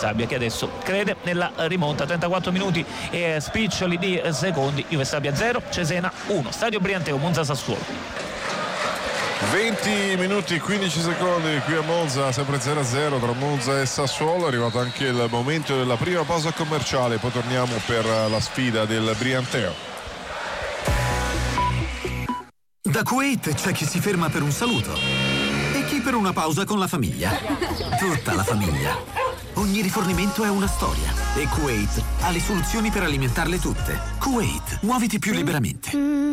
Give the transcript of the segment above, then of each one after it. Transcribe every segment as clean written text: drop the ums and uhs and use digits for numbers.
Stabia, che adesso crede nella rimonta. 34 minuti e spiccioli di secondi. Juve Stabia 0, Cesena 1. Stadio Brianteo, Monza Sassuolo. 20 minuti 15 secondi qui a Monza, sempre 0-0 tra Monza e Sassuolo. È arrivato anche il momento della prima pausa commerciale, poi torniamo per la sfida del Brianteo. Da Kuwait c'è chi si ferma per un saluto e chi per una pausa con la famiglia. Tutta la famiglia. Ogni rifornimento è una storia e Kuwait ha le soluzioni per alimentarle tutte. Kuwait, muoviti più liberamente.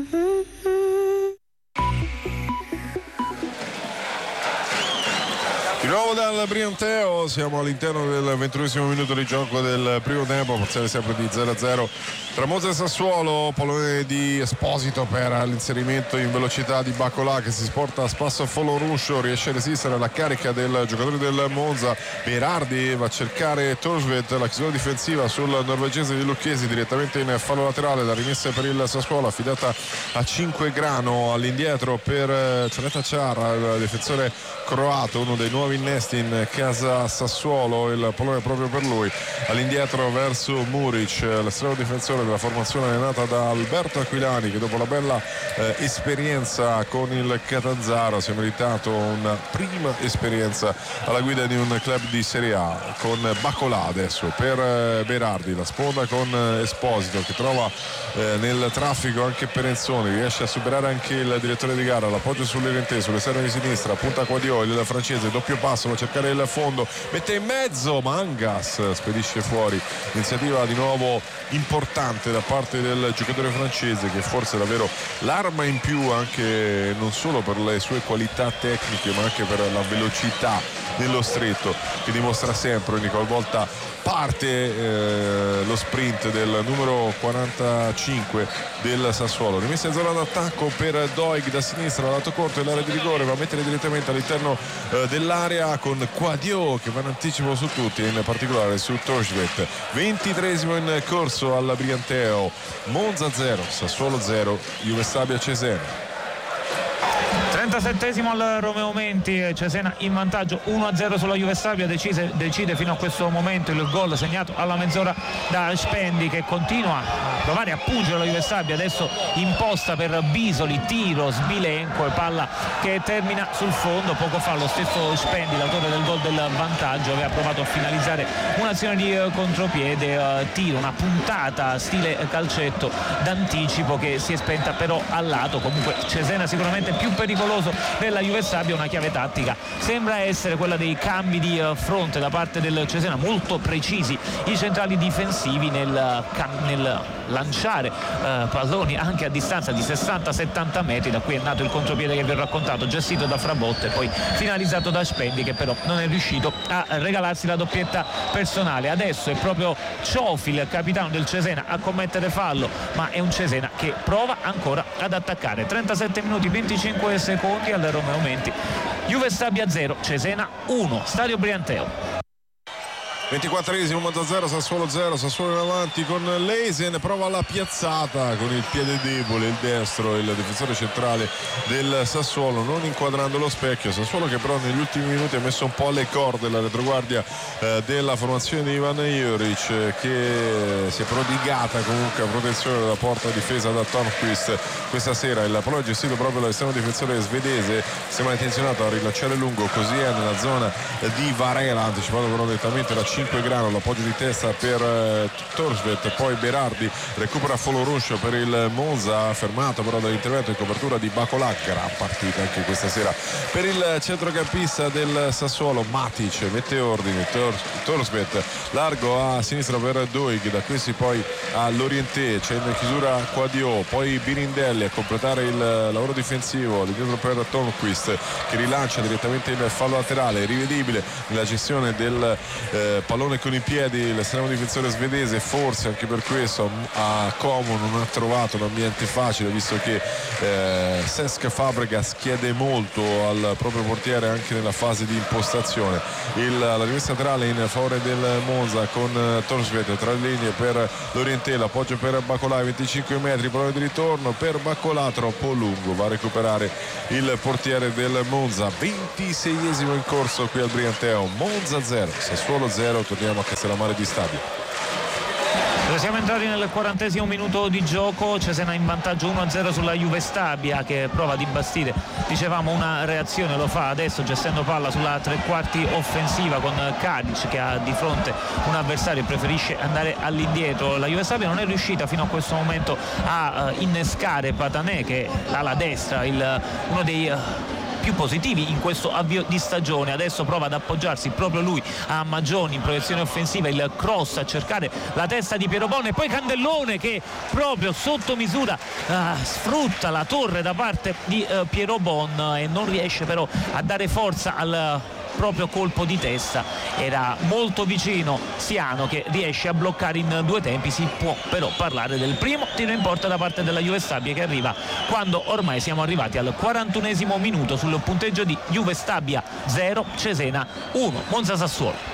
Di nuovo dal Brianteo, siamo all'interno del 21esimo minuto di gioco del primo tempo, parziale sempre di 0-0 tra Monza e Sassuolo. Pallone di Esposito per l'inserimento in velocità di Bacolà, che si sporta a spasso a Foloruscio, riesce a resistere alla carica del giocatore del Monza. Berardi va a cercare Torsved, la chiusura difensiva sul norvegese di Lucchesi, direttamente in fallo laterale. La rimessa per il Sassuolo affidata a Cinquegrano, all'indietro per Cereta Ciarra, il difensore croato, uno dei nuovi innesti in casa Sassuolo. Il pallone proprio per lui, all'indietro verso Muric, l'estremo difensore della formazione allenata da Alberto Aquilani, che dopo la bella esperienza con il Catanzaro si è meritato una prima esperienza alla guida di un club di Serie A. Con Bacolà adesso per Berardi, la sponda con Esposito, che trova nel traffico anche Perenzoni, riesce a superare anche il direttore di gara, l'appoggio sull'Irente, sull'esterno di sinistra, punta Quadio, il francese, doppio passo, va a cercare il fondo, mette in mezzo, Mangas spedisce fuori. Iniziativa di nuovo importante da parte del giocatore francese, che forse è davvero l'arma in più, anche non solo per le sue qualità tecniche ma anche per la velocità nello stretto che dimostra sempre ogni qualvolta parte lo sprint del numero 45 del Sassuolo. Rimessa in zona d'attacco per Doig da sinistra, lato corto dell'area di rigore, va a mettere direttamente all'interno dell'area con Quadio, che va in anticipo su tutti, in particolare su Torsvet. 23esimo in corso alla Brianteo. Monza 0, Sassuolo 0, Juve Stabia Cesena. 37esimo al Romeo Menti, Cesena in vantaggio 1-0 sulla Juve Stabia. Decide fino a questo momento il gol segnato alla mezz'ora da Spendi, che continua a provare a pungere la Juve Stabia, adesso imposta per Bisoli, tiro sbilenco e palla che termina sul fondo. Poco fa lo stesso Spendi, l'autore del gol del vantaggio, aveva provato a finalizzare un'azione di contropiede, tiro, una puntata stile calcetto d'anticipo che si è spenta però al lato. Comunque Cesena sicuramente più pericoloso della Juve Stabia. Una chiave tattica sembra essere quella dei cambi di fronte da parte del Cesena, molto precisi i centrali difensivi nel lanciare palloni anche a distanza di 60-70 metri. Da qui è nato il contropiede che vi ho raccontato, gestito da Frabotte, poi finalizzato da Spendi, che però non è riuscito a regalarsi la doppietta personale. Adesso è proprio Ciofi, il capitano del Cesena, a commettere fallo, ma è un Cesena che prova ancora ad attaccare. 37 minuti 25 secondi al Romeo Menti. Juve Stabia 0, Cesena 1, Stadio Brianteo. 24esimo, Monza 0, Sassuolo 0, Sassuolo in avanti con Leisen, prova la piazzata con il piede debole, il destro, il difensore centrale del Sassuolo, non inquadrando lo specchio. Sassuolo che però negli ultimi minuti ha messo un po' alle corde la retroguardia della formazione di Ivan Juric, che si è prodigata comunque a protezione della porta difesa da Törnqvist questa sera. Il pallone gestito proprio dall'esterno difensore svedese, sembra intenzionato a rilanciare lungo, così è nella zona di Varela, anticipato però nettamente da Cinquegrano, l'appoggio di testa per Torsvet, poi Berardi recupera Foloruscio per il Monza, fermato però dall'intervento in copertura di Bacolà. Gran partita anche questa sera per il centrocampista del Sassuolo. Matic mette ordine, Torsvet largo a sinistra per Doig, da questi poi all'Orienté, c'è in chiusura Quadio, poi Birindelli a completare il lavoro difensivo, dietro per Törnqvist che rilancia direttamente in fallo laterale. Rivedibile nella gestione del pallone con i piedi l'estremo difensore svedese, forse anche per questo a Como non ha trovato un ambiente facile, visto che Cesc Fabregas chiede molto al proprio portiere anche nella fase di impostazione. La rimessa laterale in favore del Monza con Torsvet tra le linee per l'Orienté, l'appoggio per Bacolà, 25 metri, pallone di ritorno per Bacolà, troppo lungo, va a recuperare il portiere del Monza. 26esimo in corso qui al Brianteo. Monza 0, Sassuolo 0, 0. Torniamo a Castellammare di Stabia. Siamo entrati nel 40° minuto di gioco, Cesena in vantaggio 1-0 sulla Juve Stabia, che prova di bastire, dicevamo, una reazione, lo fa adesso gestendo palla sulla tre quarti offensiva con Kadic che ha di fronte un avversario e preferisce andare all'indietro. La Juve Stabia non è riuscita fino a questo momento a innescare Patanè, che è l'ala destra, uno dei più positivi in questo avvio di stagione. Adesso prova ad appoggiarsi proprio lui a Maggioni in proiezione offensiva, il cross a cercare la testa di Piero Bon e poi Candellone che proprio sotto misura sfrutta la torre da parte di Piero Bon e non riesce però a dare forza al proprio colpo di testa. Era molto vicino Siano, che riesce a bloccare in due tempi. Si può però parlare del primo tiro in porta da parte della Juve Stabia, che arriva quando ormai siamo arrivati al 41° minuto sul punteggio di Juve Stabia 0 Cesena 1. Monza Sassuolo.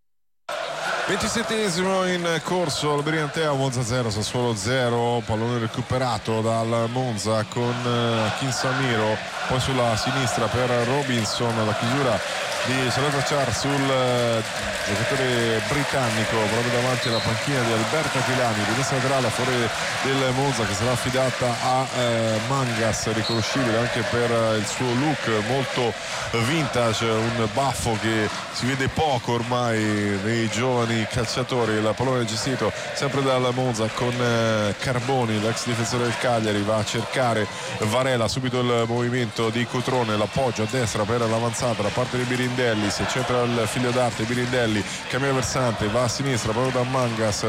27° in corso, Briantea, Monza 0 Sassuolo 0, pallone recuperato dal Monza con Kinsamiro, poi sulla sinistra per Robinson, la chiusura di Salata Char sul giocatore britannico proprio davanti alla panchina di Alberto Filani, rimessa laterale a favore del Monza, che sarà affidata a Mangas, riconoscibile anche per il suo look molto vintage, un baffo che si vede poco ormai nei giovani calciatori. Il pallone gestito sempre dal Monza con Carboni, l'ex difensore del Cagliari, va a cercare Varela, subito il movimento di Cutrone, l'appoggio a destra per l'avanzata da parte di Birindelli, si accentra il figlio d'arte Birindelli, cambia versante, va a sinistra proprio da Mangas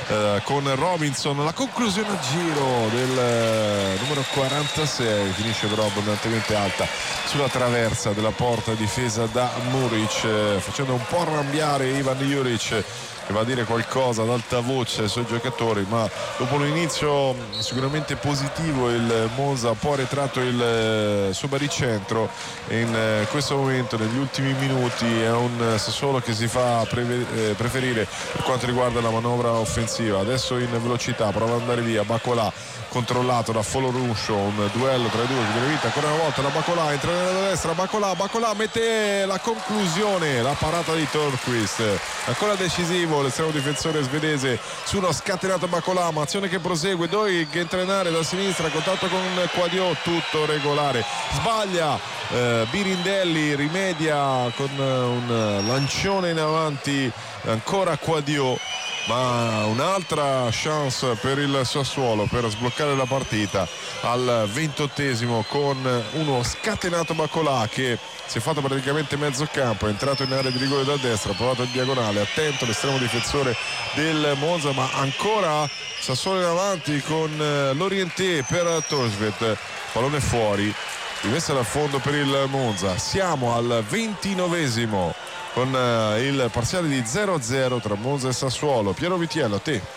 con Robinson, la conclusione a giro del numero 46, finisce però abbondantemente alta sulla traversa della porta difesa da Muric, facendo un po' arrabbiare Ivan Juric, che va a dire qualcosa ad alta voce ai suoi giocatori, ma dopo un inizio sicuramente positivo il Monza ha poi ritratto il suo baricentro e in questo momento negli ultimi minuti è un Sassuolo che si fa preferire per quanto riguarda la manovra offensiva. Adesso in velocità prova ad andare via Bacolà, controllato da Foloruscio, un duello tra i due che viene vinta ancora una volta da Bacolà, entra nella destra Bacolà mette la conclusione, la parata di Törnqvist, ancora decisivo l'estremo difensore svedese su uno scatenato Bacolà, ma azione che prosegue, Doig entra in area da sinistra, contatto con Quadio, tutto regolare, sbaglia Birindelli, rimedia con un lancione in avanti ancora Quadio, ma un'altra chance per il Sassuolo per sbloccare la partita al 28° con uno scatenato Bacolà che si è fatto praticamente mezzo campo, è entrato in area di rigore da destra, ha provato in diagonale, attento l'estremo difensore del Monza, ma ancora Sassuolo in avanti con l'Orienté per Torsvet, pallone fuori, rimessa dal fondo per il Monza. Siamo al 29° con il parziale di 0-0 tra Monza e Sassuolo. Piero Vitiello, a te.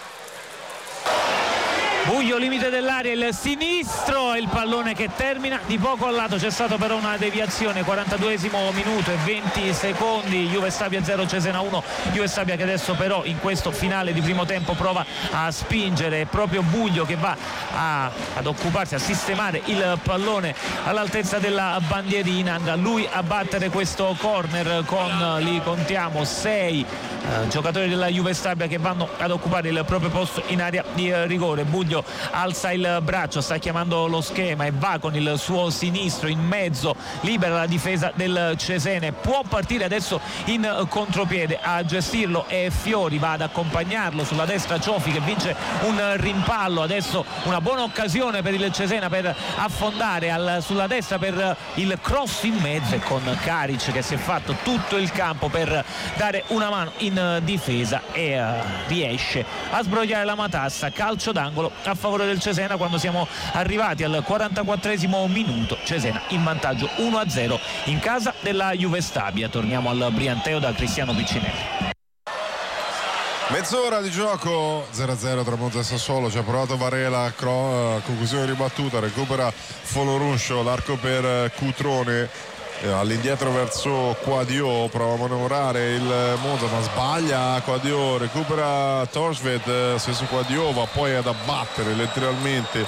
Buio, limite dell'area, il sinistro, il pallone che termina di poco al lato, c'è stato però una deviazione. 42° minuto e 20 secondi, Juve Stabia 0 Cesena 1, Juve Stabia che adesso però in questo finale di primo tempo prova a spingere, è proprio Buglio che va ad occuparsi, a sistemare il pallone all'altezza della bandierina, andrà lui a battere questo corner con, li contiamo, 6 giocatori della Juve Stabia che vanno ad occupare il proprio posto in area di rigore. Buglio alza il braccio, sta chiamando lo schema e va con il suo sinistro in mezzo, libera la difesa del Cesena, può partire adesso in contropiede, a gestirlo è Fiori, va ad accompagnarlo sulla destra Ciofi che vince un rimpallo, adesso una buona occasione per il Cesena per affondare sulla destra per il cross in mezzo, e con Karic che si è fatto tutto il campo per dare una mano in difesa e riesce a sbrogliare la matassa. Calcio d'angolo a favore del Cesena quando siamo arrivati al 44° minuto, Cesena in vantaggio 1-0 in casa della Juve Stabia. Torniamo al Brianteo da Cristiano Piccinelli. Mezz'ora di gioco, 0-0 tra Monza e Sassuolo, ci ha provato Varela, conclusione ribattuta, recupera Foloruscio, l'arco per Cutrone, all'indietro verso Quadio, prova a manovrare il Monza ma sbaglia Quadio, recupera Torsvet, stesso Quadio va poi ad abbattere letteralmente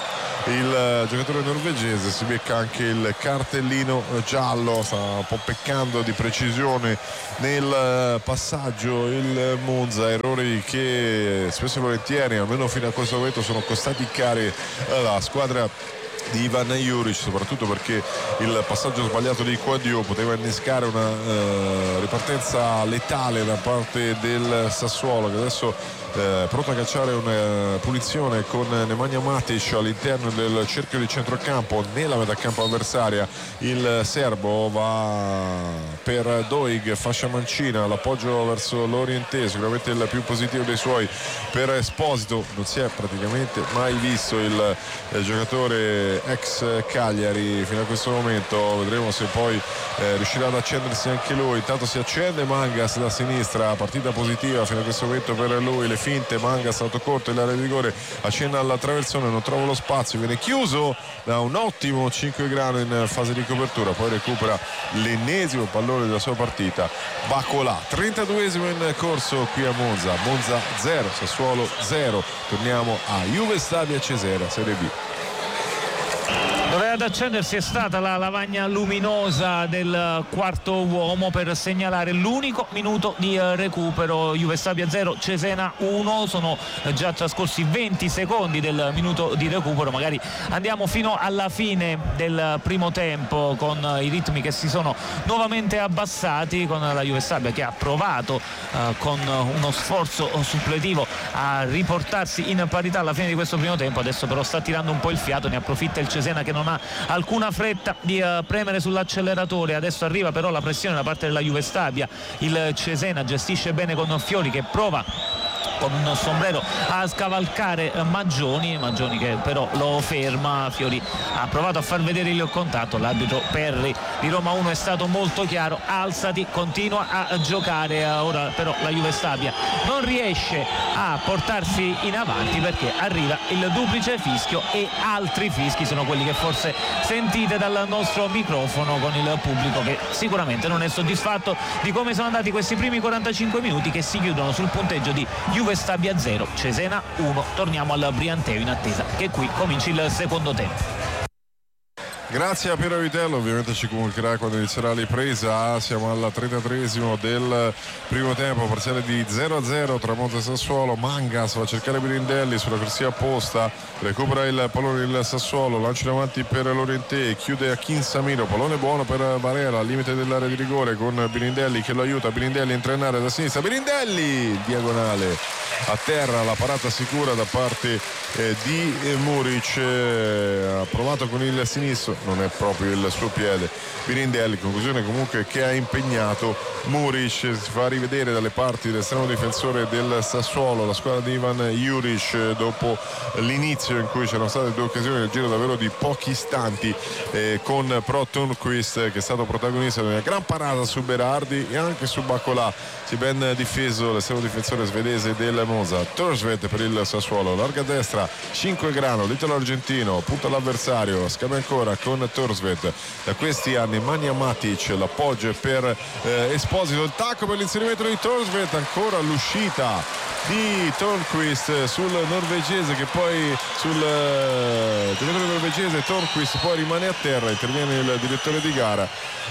il giocatore norvegese si becca anche il cartellino giallo, sta un po' peccando di precisione nel passaggio il Monza, errori che spesso e volentieri, almeno fino a questo momento, sono costati cari alla squadra di Ivan Juric, soprattutto perché il passaggio sbagliato di Quadio poteva innescare una ripartenza letale da parte del Sassuolo, che adesso pronto a cacciare una punizione con Nemanja Matic all'interno del cerchio di centrocampo nella metà campo avversaria. Il serbo va per Doig, fascia mancina, l'appoggio verso l'Orientè, sicuramente il più positivo dei suoi per Esposito. Non si è praticamente mai visto il giocatore ex Cagliari fino a questo momento, vedremo se poi riuscirà ad accendersi anche lui. Intanto si accende Mangas da sinistra, partita positiva fino a questo momento per lui, le finte, Mangas stato corto in area di rigore, accenna alla traversone, non trova lo spazio, viene chiuso da un ottimo Cinquegrano in fase di copertura, poi recupera l'ennesimo pallone della sua partita Bacolà. 32esimo in corso qui a Monza, Monza 0 Sassuolo 0. Torniamo a Juve Stabia Cesena, Serie B. Dove ad accendersi è stata la lavagna luminosa del quarto uomo per segnalare l'unico minuto di recupero. Juve Stabia 0 Cesena 1, sono già trascorsi 20 secondi del minuto di recupero. Magari andiamo fino alla fine del primo tempo con i ritmi che si sono nuovamente abbassati, con la Juve Stabia che ha provato con uno sforzo suppletivo a riportarsi in parità alla fine di questo primo tempo. Adesso però sta tirando un po' il fiato, ne approfitta il Cesena che non ha alcuna fretta di premere sull'acceleratore. Adesso arriva però la pressione da parte della Juve Stabia, il Cesena gestisce bene con Fiori che prova con un sombrero a scavalcare Maggioni che però lo ferma. Fiori ha provato a far vedere il contatto, l'arbitro Perri di Roma 1 è stato molto chiaro: alzati, continua a giocare. Ora però la Juve Stabia non riesce a portarsi in avanti perché arriva il duplice fischio, e altri fischi sono quelli che forse sentite dal nostro microfono, con il pubblico che sicuramente non è soddisfatto di come sono andati questi primi 45 minuti, che si chiudono sul punteggio di Juve Stabia 0 Cesena 1. Torniamo al Brianteo in attesa che qui cominci il secondo tempo. Grazie a Piero Vitello, ovviamente ci comunicherà quando inizierà la ripresa. Siamo al 33esimo del primo tempo, parziale di 0-0 tra Monza e Sassuolo. Mangas va a cercare Birindelli sulla corsia opposta, recupera il pallone il Sassuolo, lancia in avanti per Lorientè, chiude a Kinsamiro, pallone buono per Varela al limite dell'area di rigore con Birindelli che lo aiuta. Birindelli entra in area da sinistra, Birindelli diagonale a terra, la parata sicura da parte di Muric, ha provato con il sinistro, non è proprio il suo piede Birindelli. Conclusione comunque che ha impegnato Muric, si fa rivedere dalle parti dell'estremo difensore del Sassuolo, la squadra di Ivan Juric, dopo l'inizio in cui c'erano state due occasioni nel giro davvero di pochi istanti, con Pro Turnquist che è stato protagonista di una gran parata su Berardi e anche su Bacolà. Si ben difeso l'estremo difensore svedese del Monza. Torsvet per il Sassuolo, larga destra, Cinquegrano, l'italo argentino, punta l'avversario, scambia ancora con Torsvet. Da questi anni Nemanja Matic, l'appoggio per Esposito, il tacco per l'inserimento di Torsvet, ancora l'uscita di Turnquist sul norvegese, che poi sul giocatore norvegese Turnquist poi rimane a terra, interviene il direttore di gara,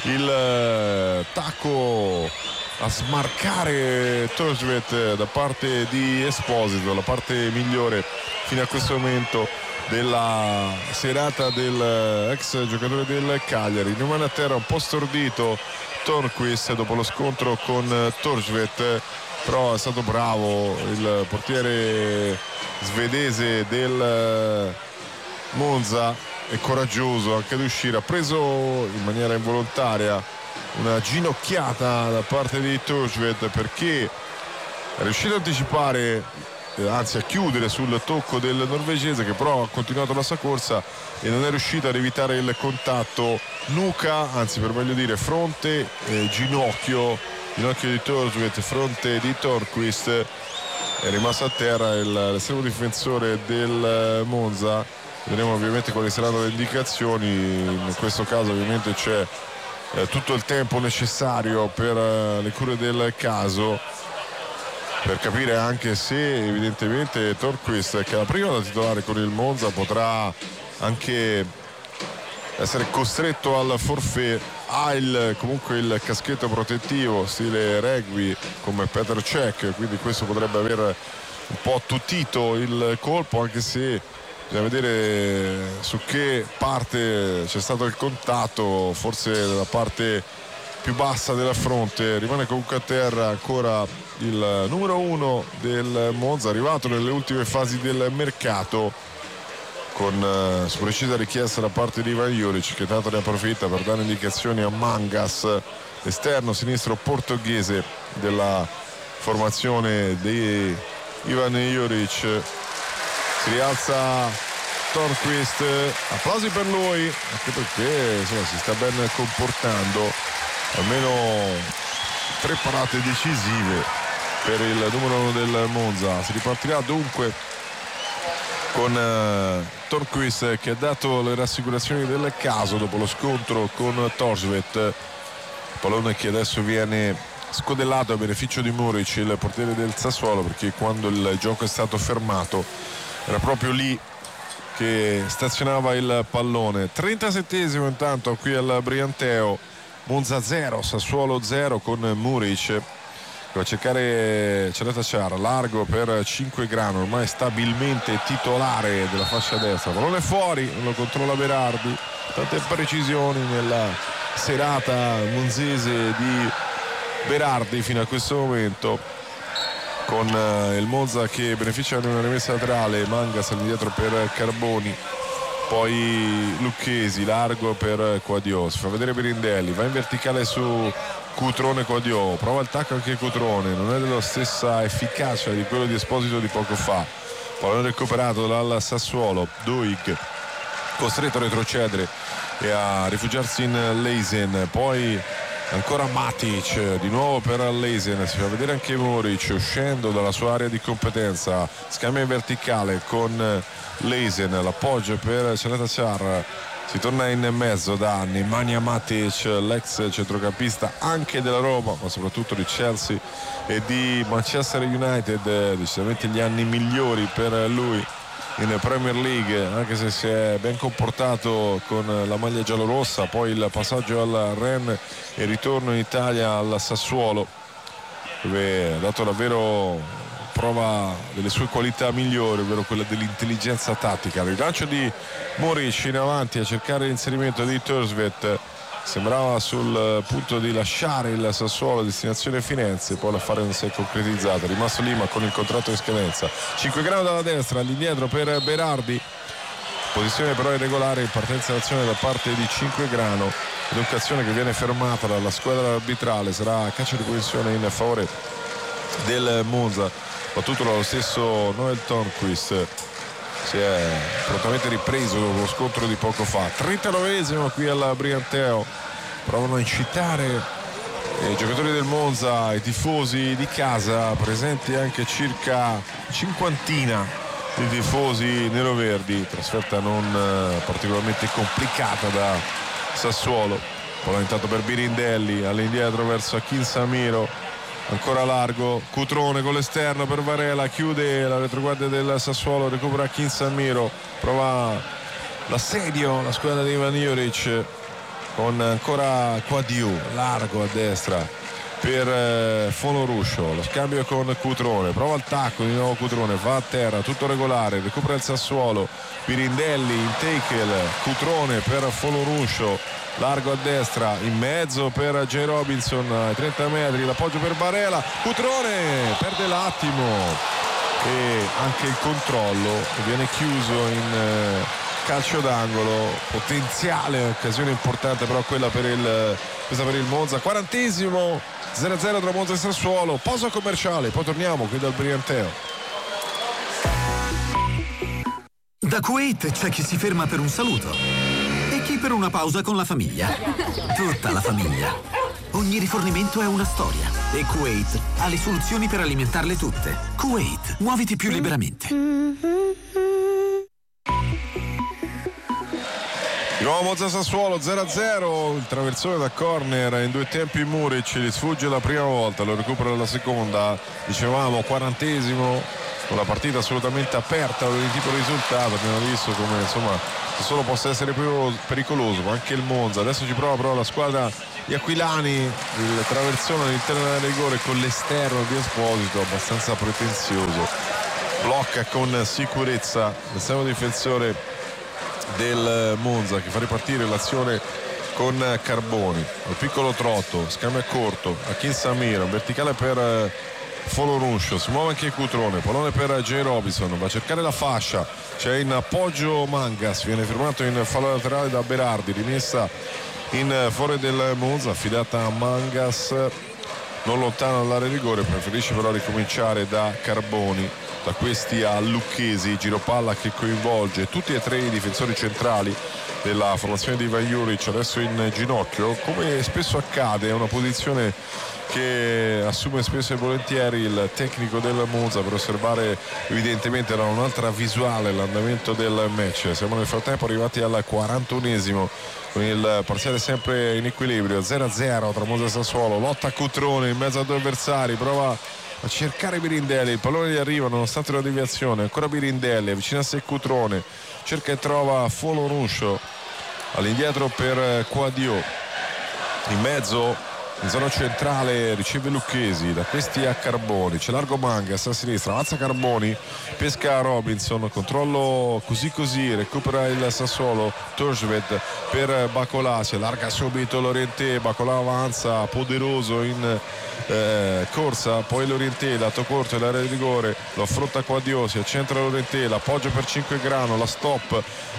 il tacco a smarcare Torsvet da parte di Esposito, la parte migliore fino a questo momento della serata del ex giocatore del Cagliari. Rimane a terra un po' stordito Turnquist dopo lo scontro con Torsvet, però è stato bravo il portiere svedese del Monza, è coraggioso anche ad uscire, ha preso in maniera involontaria una ginocchiata da parte di Torsvet perché è riuscito ad anticipare, anzi a chiudere sul tocco del norvegese, che però ha continuato la sua corsa e non è riuscito ad evitare il contatto nuca, anzi per meglio dire fronte, ginocchio di Torsvet, fronte di Turnquist. È rimasto a terra l'estremo difensore del Monza. Vedremo ovviamente quali saranno le indicazioni. In questo caso ovviamente c'è tutto il tempo necessario per le cure del caso, per capire anche se evidentemente Turnquist, che è la prima da titolare con il Monza, potrà anche essere costretto al forfait. Ha comunque il caschetto protettivo stile rugby come Petr Cech, quindi questo potrebbe aver un po' attutito il colpo, anche se bisogna vedere su che parte c'è stato il contatto, forse la parte più bassa della fronte. Rimane comunque a terra ancora il numero 1 del Monza, arrivato nelle ultime fasi del mercato, con su precisa richiesta da parte di Ivan Juric, che tanto ne approfitta per dare indicazioni a Mangas, esterno sinistro portoghese della formazione di Ivan Juric. Si rialza Tornquist, applausi per lui, anche perché insomma, si sta ben comportando, almeno 3 parate decisive per il numero 1 del Monza. Si ripartirà dunque con Tornquist, che ha dato le rassicurazioni del caso dopo lo scontro con Torsvet, pallone che adesso viene scodellato a beneficio di Muric, il portiere del Sassuolo, perché quando il gioco è stato fermato era proprio lì che stazionava il pallone. 37esimo intanto qui al Brianteo, Monza 0 Sassuolo 0, con Muric va a cercare Caleta-Car, largo per Cinquegrano, ormai stabilmente titolare della fascia destra. Pallone fuori, lo controlla Berardi. Tante precisioni nella serata monzese di Berardi fino a questo momento, con il Monza che beneficia di una rimessa laterale. Mangas all'indietro per Carboni, poi Lucchesi, largo per Quadio, si fa vedere Birindelli, va in verticale su Cutrone. Quadio prova il tacco anche Cutrone, non è della stessa efficacia di quello di Esposito di poco fa. Pallone recuperato dal Sassuolo, Duig costretto a retrocedere e a rifugiarsi in Leisen, poi ancora Matic, di nuovo per Leisen, si fa vedere anche Muric uscendo dalla sua area di competenza, scambio in verticale con Leisen, l'appoggio per Caleta-Car, si torna in mezzo da anni, Nemanja Matic, l'ex centrocampista anche della Roma ma soprattutto di Chelsea e di Manchester United, decisamente gli anni migliori per lui in Premier League, anche se si è ben comportato con la maglia giallorossa. Poi il passaggio al Rennes e il ritorno in Italia al Sassuolo, dove ha dato davvero prova delle sue qualità migliori, ovvero quella dell'intelligenza tattica. Il rilancio di Muric in avanti a cercare l'inserimento di Torsvet, sembrava sul punto di lasciare il Sassuolo a destinazione Firenze, poi l'affare non si è concretizzato, è rimasto lì ma con il contratto di scadenza. Cinquegrano dalla destra, all'indietro per Berardi, posizione però irregolare in partenza d'azione da parte di Cinquegrano, ed un'occasione che viene fermata dalla squadra arbitrale. Sarà calcio di punizione in favore del Monza, battuto dallo stesso Noel Tornquist. Si è prontamente ripreso dopo lo scontro di poco fa. 39esimo qui al Brianteo, provano a incitare i giocatori del Monza, i tifosi di casa, presenti anche circa 50 di tifosi neroverdi. Trasferta non particolarmente complicata da Sassuolo. Poi intanto per Birindelli, all'indietro verso Akin Samiro, ancora largo, Cutrone con l'esterno per Varela, chiude la retroguardia del Sassuolo, recupera Akin Samiro, prova l'assedio la squadra di Ivan Juric con ancora Quadiu, largo a destra per Foloruscio, lo scambio con Cutrone, prova il tacco di nuovo Cutrone, va a terra, tutto regolare, recupera il Sassuolo, Birindelli in tackle, Cutrone per Foloruscio, largo a destra, in mezzo per J. Robinson ai 30 metri, l'appoggio per Barella, Cutrone perde l'attimo e anche il controllo, viene chiuso in calcio d'angolo. Potenziale occasione importante però quella questa per il Monza. 40esimo, 0-0 tra Monza e Sassuolo. Pausa commerciale, poi torniamo qui dal Brianteo. Da Kuwait c'è chi si ferma per un saluto e chi per una pausa con la famiglia. Tutta la famiglia. Ogni rifornimento è una storia e Kuwait ha le soluzioni per alimentarle tutte. Kuwait, muoviti più liberamente. Di nuovo Monza Sassuolo 0-0, il traversone da corner in due tempi Muric, gli sfugge la prima volta, lo recupera la seconda, dicevamo 40esimo, una partita assolutamente aperta di tipo risultato. Abbiamo visto come insomma solo possa essere pericoloso, ma anche il Monza adesso ci prova però la squadra di Aquilani, il traversone all'interno del rigore con l'esterno di Esposito abbastanza pretenzioso, blocca con sicurezza l'esterno difensore del Monza che fa ripartire l'azione con Carboni al piccolo trotto, scambia corto a Kin Samir, verticale per Foloruscio, si muove anche Cutrone, pallone per J. Robinson, va a cercare la fascia, c'è in appoggio Mangas, viene fermato in fallo laterale da Berardi, rimessa in fuori del Monza, affidata a Mangas, non lontano dall'area di rigore, preferisce però ricominciare da Carboni, da questi a Lucchesi, giro palla che coinvolge tutti e tre i difensori centrali della formazione di Ivan Juric, adesso in ginocchio, come spesso accade, è una posizione che assume spesso e volentieri il tecnico del Monza per osservare evidentemente da un'altra visuale l'andamento del match. Siamo nel frattempo arrivati al 41esimo con il parziale sempre in equilibrio, 0-0 tra Monza e Sassuolo, lotta a Cutrone in mezzo a due avversari, prova a cercare Birindelli, il pallone gli arriva nonostante la deviazione, ancora Birindelli, avvicinarsi a Cutrone, cerca e trova Foloruscio all'indietro per Quadio, in mezzo in zona centrale riceve Lucchesi, da questi a Carboni, c'è largo Mangas a sinistra, avanza Carboni, pesca Robinson, controllo così, recupera il Sassuolo, Torsved per Bacolà, si allarga subito Lorientè, Bacolà avanza poderoso in corsa, poi Lorientè, lato corto l'area di rigore, lo affronta Quadio, si accentra Lorientè, l'appoggio per 5 grano, la stop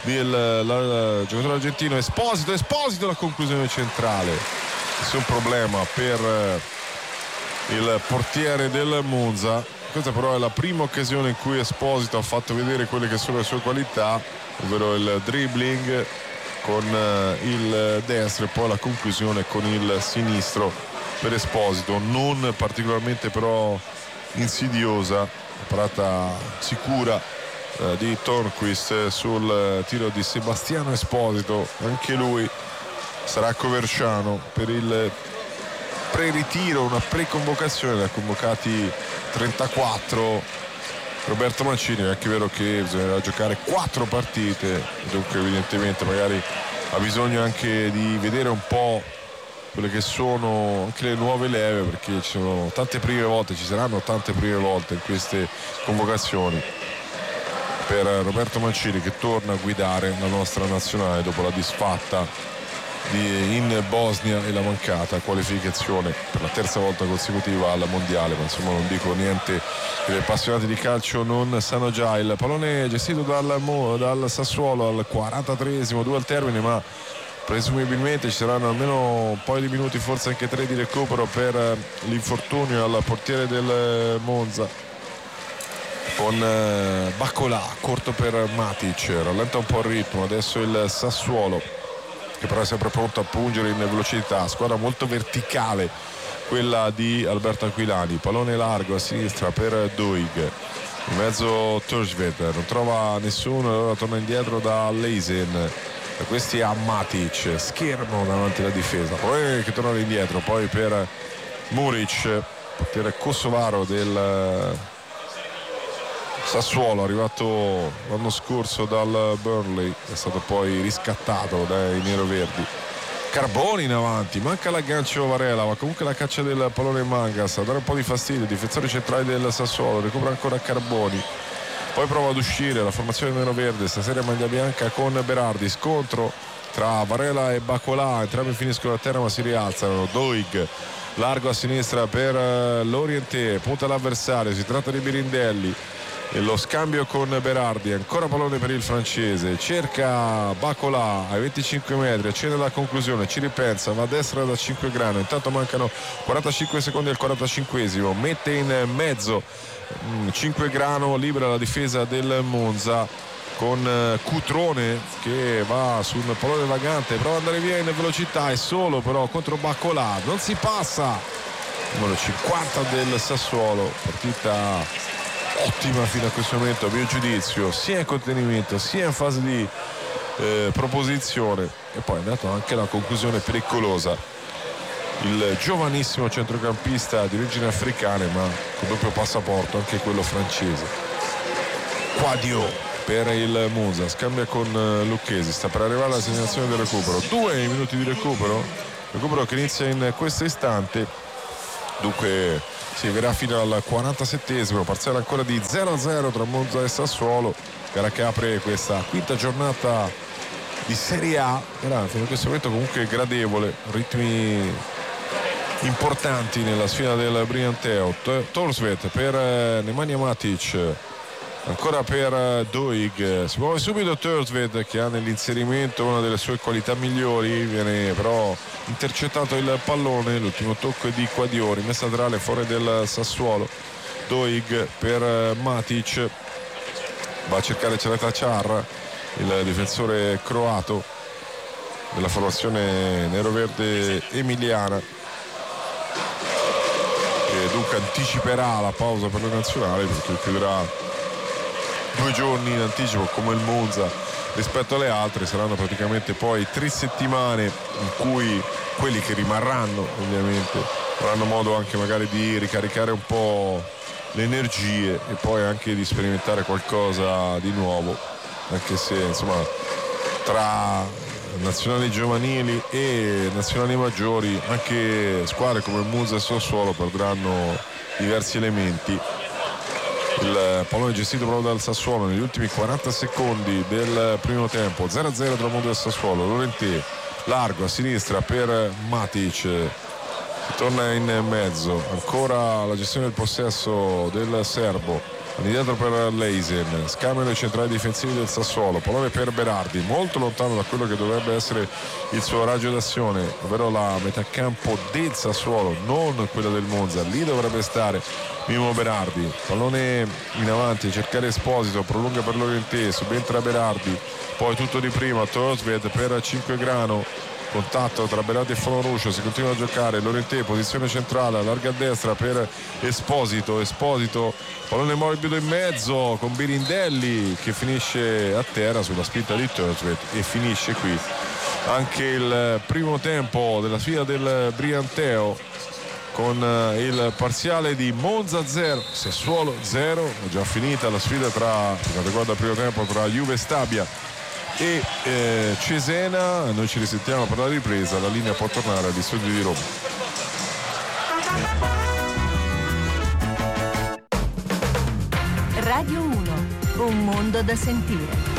del giocatore argentino Esposito, la conclusione centrale. Nessun problema per il portiere del Monza. Questa però è la prima occasione in cui Esposito ha fatto vedere quelle che sono le sue qualità, ovvero il dribbling con il destro e poi la conclusione con il sinistro per Esposito, non particolarmente però insidiosa, parata sicura di Tornquist sul tiro di Sebastiano Esposito, anche lui sarà Coverciano per il pre-ritiro, una pre-convocazione, da convocati 34 Roberto Mancini. È anche vero che bisognerà giocare 4 partite, dunque evidentemente magari ha bisogno anche di vedere un po' quelle che sono anche le nuove leve, perché ci sono tante prime volte, ci saranno tante prime volte in queste convocazioni per Roberto Mancini, che torna a guidare la nostra nazionale dopo la disfatta in Bosnia e la mancata qualificazione per la terza volta consecutiva al mondiale. Ma insomma non dico niente che gli appassionati di calcio non sanno già. Il pallone gestito dal Sassuolo al 43esimo, 2 al termine, ma presumibilmente ci saranno almeno un paio di minuti, forse anche 3 di recupero per l'infortunio al portiere del Monza, con Bacolà corto per Matic, rallenta un po' il ritmo adesso il Sassuolo, che però è sempre pronto a pungere in velocità, squadra molto verticale quella di Alberto Aquilani, pallone largo a sinistra per Doig, in mezzo Torsved, non trova nessuno, allora torna indietro da Leisen, da questi a Matic, schermo davanti alla difesa, poi che torna indietro, poi per Muric, portiere kosovaro del Sassuolo, arrivato l'anno scorso dal Burnley, è stato poi riscattato dai neroverdi. Carboni in avanti, manca l'aggancio Varela, ma comunque la caccia del pallone Mangas a dare un po' di fastidio, difensori centrali del Sassuolo, recupera ancora Carboni, poi prova ad uscire la formazione neroverde, stasera maglia bianca con Berardi, scontro tra Varela e Bacolà, entrambi finiscono a terra ma si rialzano. Doig largo a sinistra per Lorientè, punta l'avversario, si tratta di Birindelli, e lo scambio con Berardi, ancora pallone per il francese, cerca Bacolà ai 25 metri, accende la conclusione, ci ripensa, va a destra da 5 grano, intanto mancano 45 secondi al 45esimo, mette in mezzo 5 grano, libera la difesa del Monza con Cutrone che va sul pallone vagante, prova ad andare via in velocità, è solo però contro Bacolà, non si passa, numero 50 del Sassuolo, partita ottima fino a questo momento a mio giudizio, sia in contenimento sia in fase di proposizione, e poi è andato anche la conclusione pericolosa, il giovanissimo centrocampista di origine africane ma con doppio passaporto, anche quello francese. Quadio per il Monza, scambia con Lucchesi, sta per arrivare la segnalazione del recupero, 2 minuti di recupero che inizia in questo istante, dunque si arriverà fino al 47esimo, parziale ancora di 0-0 tra Monza e Sassuolo, gara che apre questa quinta giornata di Serie A, era fino a questo momento comunque gradevole, ritmi importanti nella sfida del Brianteo. Thorstvedt per Nemanja Matic, ancora per Doig, si muove subito Thorstvedt che ha nell'inserimento una delle sue qualità migliori, viene però intercettato il pallone, l'ultimo tocco è di Quadio, rimessa laterale fuori del Sassuolo. Doig per Matic, va a cercare Cereta Char, il difensore croato della formazione neroverde emiliana, che dunque anticiperà la pausa per le nazionali perché chiuderà 2 giorni in anticipo come il Monza rispetto alle altre. Saranno praticamente poi 3 settimane in cui quelli che rimarranno ovviamente avranno modo anche magari di ricaricare un po' le energie e poi anche di sperimentare qualcosa di nuovo, anche se insomma tra nazionali giovanili e nazionali maggiori anche squadre come il Monza e Sassuolo perdranno diversi elementi. Il pallone gestito proprio dal Sassuolo negli ultimi 40 secondi del primo tempo, 0-0 tra Monza e Sassuolo. Lorentè largo a sinistra per Matic, si torna in mezzo, ancora la gestione del possesso del serbo, indietro per Leisen, scambiano i centrali difensivi del Sassuolo, pallone per Berardi, molto lontano da quello che dovrebbe essere il suo raggio d'azione, ovvero la metà campo del Sassuolo, non quella del Monza. Lì dovrebbe stare Mimo Berardi, pallone in avanti, cercare Esposito, prolunga per Lorentè, subentra Berardi, poi tutto di prima, Thorstvedt per Cinquegrano, contatto tra Berardi e Fonaruscio, si continua a giocare, Lorentè posizione centrale, allarga a destra per Esposito, pallone morbido in mezzo con Birindelli che finisce a terra sulla spinta di Thorstvedt e finisce qui anche il primo tempo della sfida del Brianteo con il parziale di Monza 0 Sassuolo 0. È già finita la sfida per quanto riguarda il primo tempo tra Juve Stabia e Cesena. Noi ci risentiamo per la ripresa, la linea può tornare agli studi di Roma. Radio 1, un mondo da sentire.